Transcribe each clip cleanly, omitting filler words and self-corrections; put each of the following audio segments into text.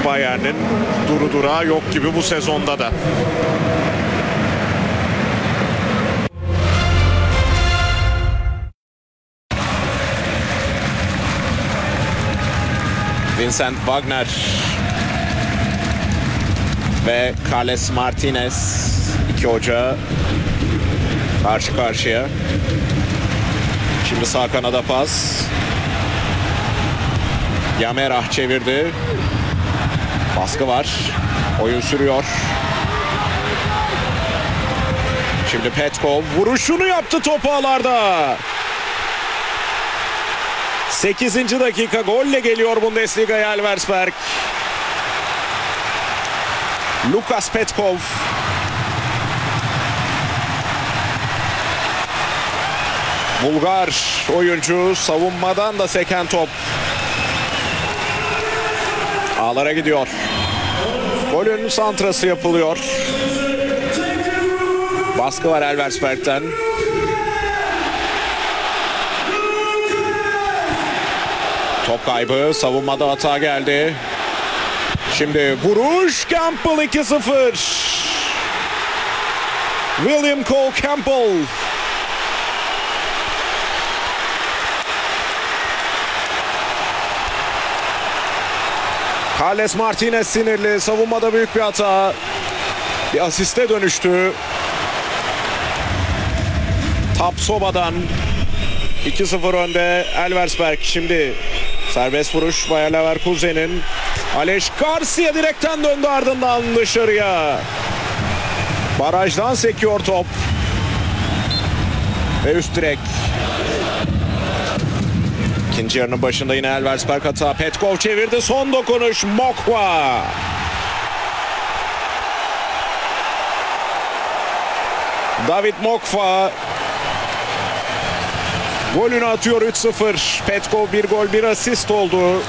Bayern'in duru durağı yok gibi bu sezonda da. Vincent Wagner ve Carles Martinez, iki hoca karşı karşıya. Şimdi sağ kanada pas. Yamerah çevirdi. Baskı var. Oyun sürüyor. Şimdi Petkov vuruşunu yaptı top ağlarda. 8. dakika golle geliyor Bundesliga'ya Elversberg. Lukas Petkov. Bulgar oyuncu, savunmadan da seken top. Ağlara gidiyor. Golün santrası yapılıyor. Baskı var Elversberg'ten. Top kaybı. Savunmada hata geldi. Şimdi vuruş. Campbell 2-0. William Cole Campbell. Carles Martinez sinirli. Savunmada büyük bir hata. Bir asiste dönüştü. Tapsoba'dan 2-0 önde Elversberg. Şimdi serbest vuruş Bayer Leverkusen'in. Aleš Garcia direkten döndü, ardından dışarıya. Barajdan sekiyor top. Ve üst direk. İkinci yarının başında yine Elversberg hata. Petkov çevirdi. Son dokunuş Mokwa. David Mokwa golünü atıyor, 3-0. Petkov bir gol bir asist oldu.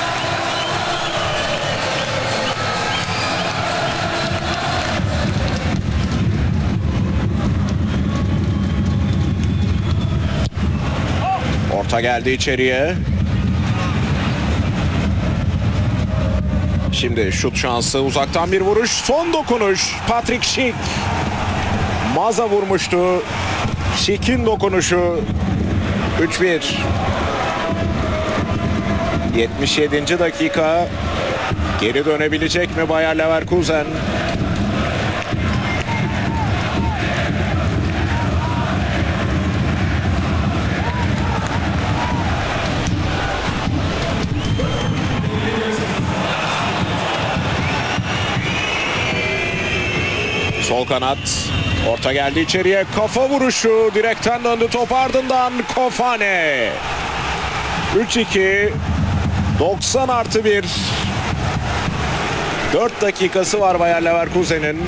Orta geldi içeriye. Şimdi şut şansı, uzaktan bir vuruş. Son dokunuş Patrick Schick. Maza vurmuştu. Schick'in dokunuşu. 3-1. 77. dakika. Geri dönebilecek mi Bayer Leverkusen? Sol kanat. Orta geldi içeriye. Kafa vuruşu. Direkten döndü top, ardından Kofane. 3-2. 90+1. 4 dakikası var Bayer Leverkusen'in.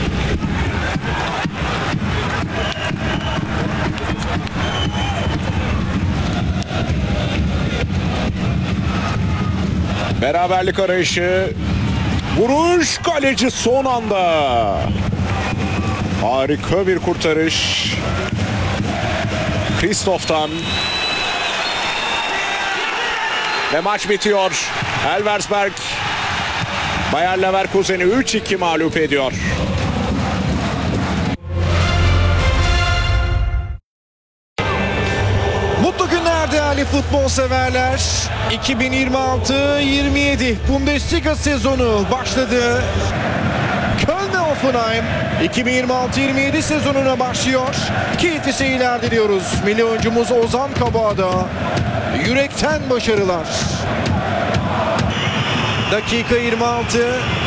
Beraberlik arayışı. Vuruş, kaleci son anda. Harika bir kurtarış. Christoph'tan. Ve maç bitiyor. Elversberg Bayer Leverkusen'i 3-2 mağlup ediyor. Mutlu günler değerli futbol severler. 2026-27 Bundesliga sezonu başladı. Köln-Offenheim 2026-27 sezonuna başlıyor. Keyifli seyirler diliyoruz. Milli oyuncumuz Ozan Kabağ'da yürekten başarılar. Dakika 26.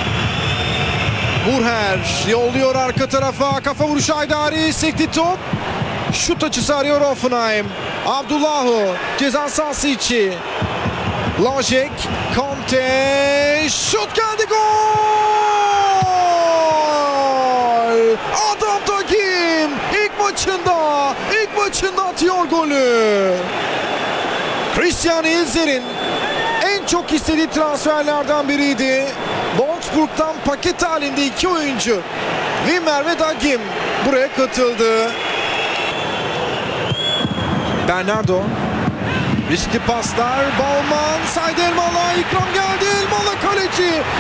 Burher yolluyor arka tarafa. Kafa vuruşu Haydari. Sekti top. Şut açısı arıyor Offenheim. Abdullahu ceza sahası içi. Lajek, Conte, şut geldi, gol! Adam Dagim ilk maçında atıyor golü. Christian Ilzer'in en çok istediği transferlerden biriydi. Wolfsburg'dan paket halinde iki oyuncu, Wimmer ve Dagim, buraya katıldı. Bernardo. Riskli paslar. Baumann. Saydı Elmalı. İkram geldi. Elmalı kaleci.